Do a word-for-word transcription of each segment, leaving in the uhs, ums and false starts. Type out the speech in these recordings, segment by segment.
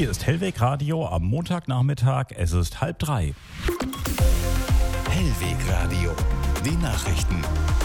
Hier ist Hellweg Radio am Montagnachmittag. Es ist halb drei. Hellweg Radio, die Nachrichten.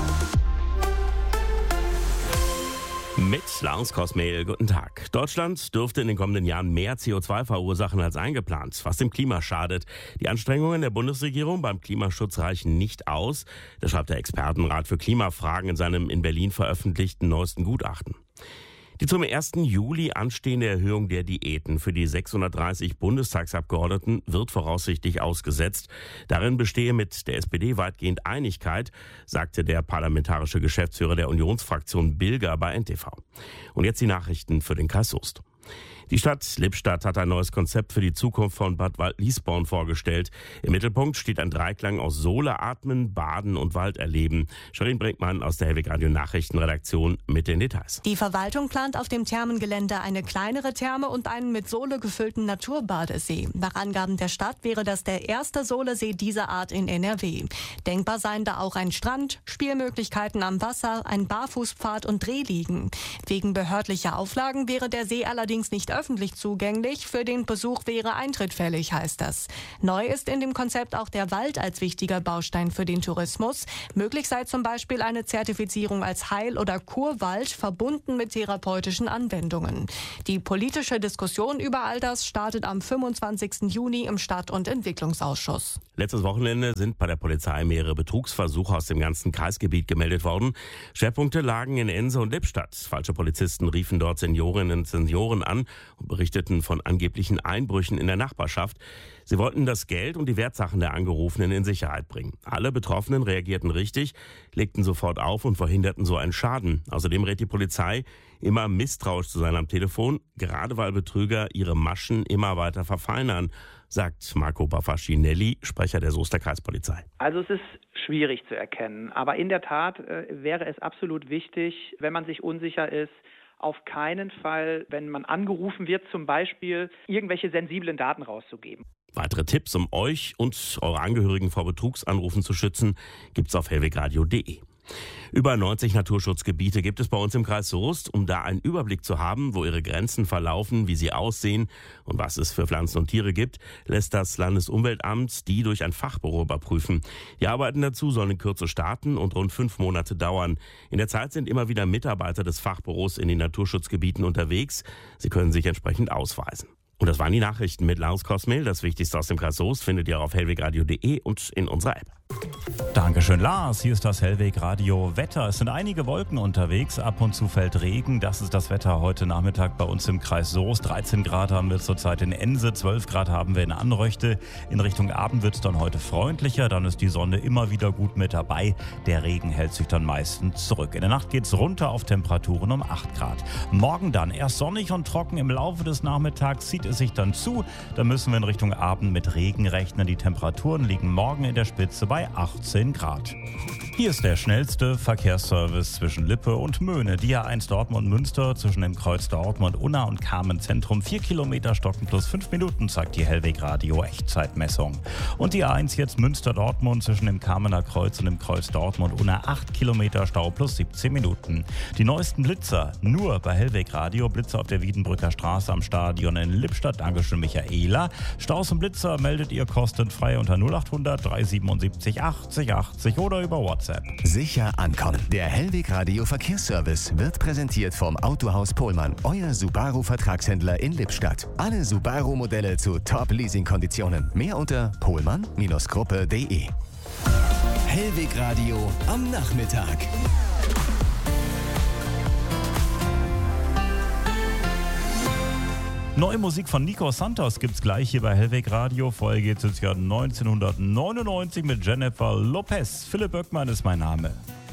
Mit Lars Kosmehl, guten Tag. Deutschland dürfte in den kommenden Jahren mehr C O zwei verursachen als eingeplant, was dem Klima schadet. Die Anstrengungen der Bundesregierung beim Klimaschutz reichen nicht aus. Das schreibt der Expertenrat für Klimafragen in seinem in Berlin veröffentlichten neuesten Gutachten. Die zum ersten Juli anstehende Erhöhung der Diäten für die sechshundertdreißig Bundestagsabgeordneten wird voraussichtlich ausgesetzt. Darin bestehe mit der S P D weitgehend Einigkeit, sagte der parlamentarische Geschäftsführer der Unionsfraktion Bilger bei N T V. Und jetzt die Nachrichten für den Kreis Soest. Die Stadt Lippstadt hat ein neues Konzept für die Zukunft von Bad Waldliesborn vorgestellt. Im Mittelpunkt steht ein Dreiklang aus Sohle atmen, Baden und Wald erleben. Sharin Brinkmann aus der Hellweg Radio Nachrichtenredaktion mit den Details. Die Verwaltung plant auf dem Thermengelände eine kleinere Therme und einen mit Sohle gefüllten Naturbadesee. Nach Angaben der Stadt wäre das der erste Solesee dieser Art in N R W. Denkbar seien da auch ein Strand, Spielmöglichkeiten am Wasser, ein Barfußpfad und Drehliegen. Wegen behördlicher Auflagen wäre der See allerdings nicht öffentlich zugänglich. Für den Besuch wäre Eintritt fällig, heißt das. Neu ist in dem Konzept auch der Wald als wichtiger Baustein für den Tourismus. Möglich sei zum Beispiel eine Zertifizierung als Heil- oder Kurwald, verbunden mit therapeutischen Anwendungen. Die politische Diskussion über all das startet am fünfundzwanzigsten Juni im Stadt- und Entwicklungsausschuss. Letztes Wochenende sind bei der Polizei mehrere Betrugsversuche aus dem ganzen Kreisgebiet gemeldet worden. Schwerpunkte lagen in Ense und Lippstadt. Falsche Polizisten riefen dort Seniorinnen und Senioren an und berichteten von angeblichen Einbrüchen in der Nachbarschaft. Sie wollten das Geld und die Wertsachen der Angerufenen in Sicherheit bringen. Alle Betroffenen reagierten richtig, legten sofort auf und verhinderten so einen Schaden. Außerdem rät die Polizei, immer misstrauisch zu sein am Telefon, gerade weil Betrüger ihre Maschen immer weiter verfeinern, sagt Marco Baffaschinelli, Sprecher der Soester Kreispolizei. Also es ist schwierig zu erkennen, aber in der Tat äh, wäre es absolut wichtig, wenn man sich unsicher ist, auf keinen Fall, wenn man angerufen wird, zum Beispiel irgendwelche sensiblen Daten rauszugeben. Weitere Tipps, um euch und eure Angehörigen vor Betrugsanrufen zu schützen, gibt's auf hellwegradio punkt de. Über neunzig Naturschutzgebiete gibt es bei uns im Kreis Soest. Um da einen Überblick zu haben, wo ihre Grenzen verlaufen, wie sie aussehen und was es für Pflanzen und Tiere gibt, lässt das Landesumweltamt die durch ein Fachbüro überprüfen. Die Arbeiten dazu sollen in Kürze starten und rund fünf Monate dauern. In der Zeit sind immer wieder Mitarbeiter des Fachbüros in den Naturschutzgebieten unterwegs. Sie können sich entsprechend ausweisen. Und das waren die Nachrichten mit Lars Kosmehl. Das Wichtigste aus dem Kreis Soest findet ihr auf hellwegradio punkt de und in unserer App. Dankeschön, Lars. Hier ist das Hellweg Radio Wetter. Es sind einige Wolken unterwegs. Ab und zu fällt Regen. Das ist das Wetter heute Nachmittag bei uns im Kreis Soest. dreizehn Grad haben wir zurzeit in Ense, zwölf Grad haben wir in Anröchte. In Richtung Abend wird es dann heute freundlicher. Dann ist die Sonne immer wieder gut mit dabei. Der Regen hält sich dann meistens zurück. In der Nacht geht es runter auf Temperaturen um acht Grad. Morgen dann erst sonnig und trocken. Im Laufe des Nachmittags zieht es sich dann zu. Da müssen wir in Richtung Abend mit Regen rechnen. Die Temperaturen liegen morgen in der Spitze bei achtzehn Grad. Hier ist der schnellste Verkehrsservice zwischen Lippe und Möhne. Die A eins Dortmund-Münster zwischen dem Kreuz Dortmund-Unna und Kamen-Zentrum. Vier Kilometer stocken plus fünf Minuten, zeigt die Hellweg Radio Echtzeitmessung. Und die A eins jetzt Münster-Dortmund zwischen dem Kamener Kreuz und dem Kreuz Dortmund-Unna. acht Kilometer Stau plus siebzehn Minuten. Die neuesten Blitzer nur bei Hellweg Radio. Blitzer auf der Wiedenbrücker Straße am Stadion in Lippstadt. Dankeschön, Michaela. Staus und Blitzer meldet ihr kostenfrei unter null acht hundert drei siebenundsiebzig achtzig achtzig oder über WhatsApp. Sicher ankommen. Der Hellweg Radio Verkehrsservice wird präsentiert vom Autohaus Pohlmann, euer Subaru-Vertragshändler in Lippstadt. Alle Subaru-Modelle zu Top-Leasing-Konditionen. Mehr unter pohlmann Gruppe punkt de. Hellweg Radio am Nachmittag. Neue Musik von Nico Santos gibt's gleich hier bei Hellweg Radio. Vorher geht's ins Jahr neunzehnhundertneunundneunzig mit Jennifer Lopez. Philipp Böckmann ist mein Name.